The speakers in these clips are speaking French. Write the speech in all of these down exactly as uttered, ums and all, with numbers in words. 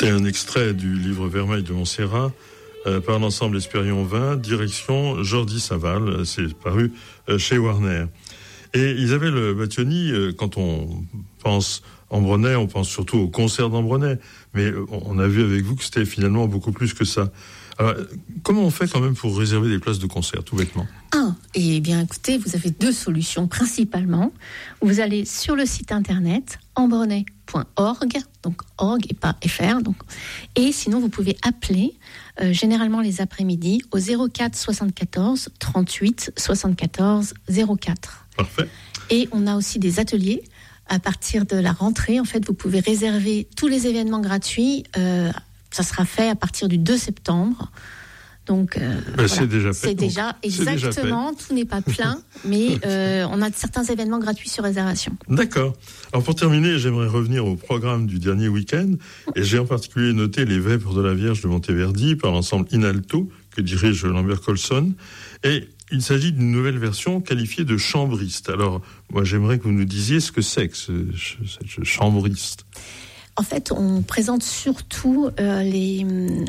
C'était un extrait du livre Vermeil de Montserrat euh, par l'ensemble Espérion vingt, direction Jordi Saval, c'est paru euh, chez Warner. Et Isabelle Battioni, euh, quand on pense Ambronay, on pense surtout au concert d'Ambronay, mais on a vu avec vous que c'était finalement beaucoup plus que ça. Alors, comment on fait quand même pour réserver des places de concert, tout bêtement ? Ah, eh bien écoutez, vous avez deux solutions principalement. Vous allez sur le site internet ambronay point org, donc org et pas fr, donc, et sinon vous pouvez appeler euh, généralement les après-midi au zéro quatre soixante-quatorze trente-huit soixante-quatorze zéro quatre. Parfait. Et on a aussi des ateliers. À partir de la rentrée, en fait, vous pouvez réserver tous les événements gratuits. Euh, ça sera fait à partir du deux septembre. Donc, euh, ben, voilà. c'est déjà fait. C'est déjà exactement. C'est déjà fait. Tout n'est pas plein, mais euh, on a certains événements gratuits sur réservation. D'accord. Alors pour terminer, j'aimerais revenir au programme du dernier week-end, et j'ai en particulier noté les Vêpres de la Vierge de Monteverdi par l'ensemble Inalto que dirige Lambert Colson, et il s'agit d'une nouvelle version qualifiée de chambriste. Alors, moi, j'aimerais que vous nous disiez ce que c'est que ce, ce chambriste. En fait, on présente surtout euh, les,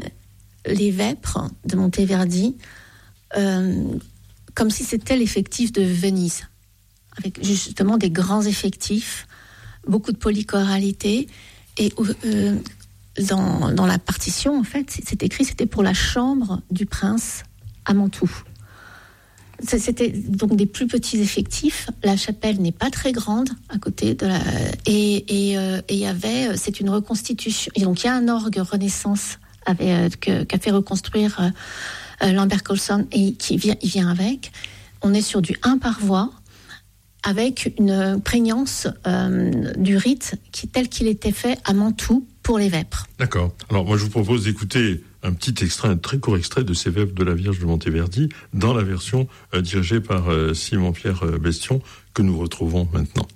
les Vêpres de Monteverdi euh, comme si c'était l'effectif de Venise, avec justement des grands effectifs, beaucoup de polychoralité. Et euh, dans, dans la partition, en fait, c'est écrit, c'était pour la chambre du prince à Mantoue. C'était donc des plus petits effectifs. La chapelle n'est pas très grande à côté de la et et euh, et il y avait c'est une reconstitution. Et donc il y a un orgue Renaissance avec, euh, que, qu'a fait reconstruire euh, Lambert Colson et qui vient il vient avec. On est sur du un par voix avec une prégnance euh, du rite qui tel qu'il était fait à Mantoue pour les Vêpres. D'accord. Alors moi je vous propose d'écouter un petit extrait, un très court extrait de ces Vêpres de la Vierge de Monteverdi dans la version euh, dirigée par euh, Simon-Pierre Bestion que nous retrouvons maintenant.